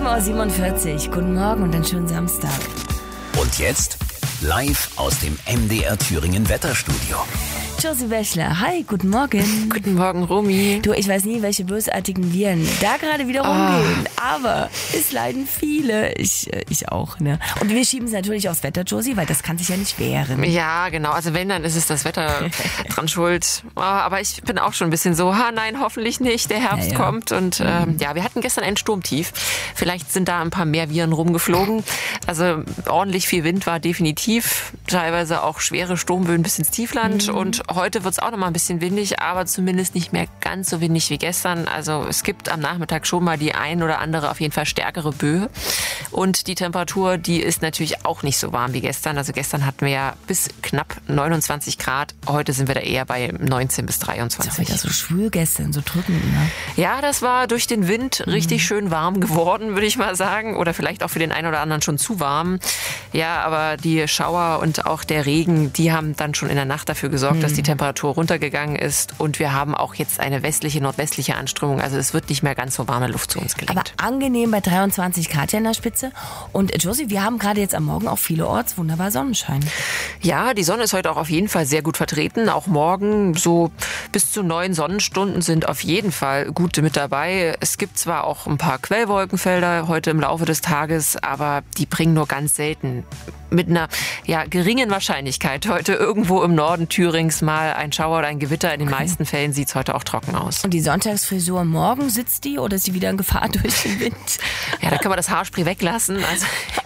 7:47 Uhr. Guten Morgen und einen schönen Samstag. Und jetzt live aus dem MDR Thüringen Wetterstudio. Josie Wäschler, hi, guten Morgen. Guten Morgen, Romy. Du, ich weiß nie, welche bösartigen Viren da gerade wieder rumgehen, aber es leiden viele. Ich auch, ne? Und wir schieben es natürlich aufs Wetter, Josie, weil das kann sich ja nicht wehren. Ja, genau. Also wenn, dann ist es das Wetter dran schuld. Aber ich bin auch schon ein bisschen so, nein, hoffentlich nicht. Der Herbst kommt. Und wir hatten gestern ein Sturmtief. Vielleicht sind da ein paar mehr Viren rumgeflogen. Also ordentlich viel Wind war definitiv. Teilweise auch schwere Sturmböen bis ins Tiefland. Und heute wird es auch noch mal ein bisschen windig, aber zumindest nicht mehr ganz so windig wie gestern. Also es gibt am Nachmittag schon mal die ein oder andere auf jeden Fall stärkere Böe. Und die Temperatur, die ist natürlich auch nicht so warm wie gestern. Also gestern hatten wir ja bis knapp 29 Grad. Heute sind wir da eher bei 19 bis 23. Das war wieder so schwül gestern, so drückend, ne? Ja, das war durch den Wind richtig schön warm geworden, würde ich mal sagen. Oder vielleicht auch für den einen oder anderen schon zu warm. Ja, aber die Schauer und auch der Regen, die haben dann schon in der Nacht dafür gesorgt, dass die Temperatur runtergegangen ist. Und wir haben auch jetzt eine westliche, nordwestliche Anströmung. Also es wird nicht mehr ganz so warme Luft zu uns gelenkt. Aber angenehm bei 23 Grad ja in der Spitze. Und Josie, wir haben gerade jetzt am Morgen auch vielerorts wunderbar Sonnenschein. Ja, die Sonne ist heute auch auf jeden Fall sehr gut vertreten. Auch morgen so bis zu 9 Sonnenstunden sind auf jeden Fall gute mit dabei. Es gibt zwar auch ein paar Quellwolkenfelder heute im Laufe des Tages, aber die bringen nur ganz selten mit einer geringen Wahrscheinlichkeit heute irgendwo im Norden Thürings mal ein Schauer oder ein Gewitter. In den meisten Fällen sieht es heute auch trocken aus. Und die Sonntagsfrisur morgen, sitzt die oder ist sie wieder in Gefahr durch den Wind? Ja, da können wir das Haarspray weglassen. Also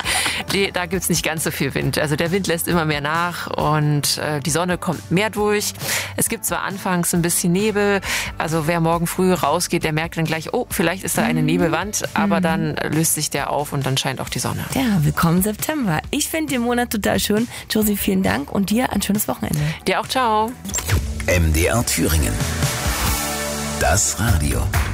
da gibt's nicht ganz so viel Wind. Also der Wind lässt immer mehr nach und die Sonne kommt mehr durch. Es gibt zwar anfangs ein bisschen Nebel, also wer morgen früh rausgeht, der merkt dann gleich, oh, vielleicht ist da eine Nebelwand, aber dann löst sich der auf und dann scheint auch die Sonne. Ja, willkommen September. Ich finde den Monat total schön. Josie, vielen Dank und dir ein schönes Wochenende. Dir auch, ciao. MDR Thüringen. Das Radio.